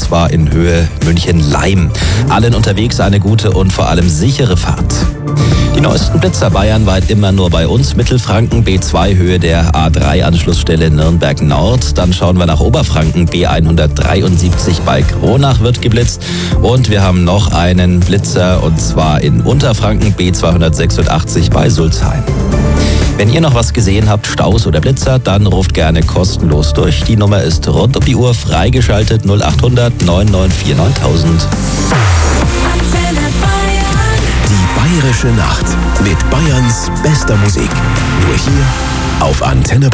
zwar in Höhe München-Leim. Allen unterwegs eine gute und vor allem sichere Fahrt. Die neuesten Blitzer bayernweit immer nur bei uns. Mittelfranken B2 Höhe der A3 Nürnberg Nord. Dann schauen wir nach Oberfranken B173 bei Kronach wird geblitzt. Und wir haben noch einen Blitzer und zwar in Unterfranken B286 bei Sulzheim. Wenn ihr noch was gesehen habt, Staus oder Blitzer, dann ruft gerne kostenlos durch. Die Nummer ist rund um die Uhr freigeschaltet 0800 994 9000. Die Bayerische Nacht mit Bayerns bester Musik. Nur hier auf Antenne Bayern.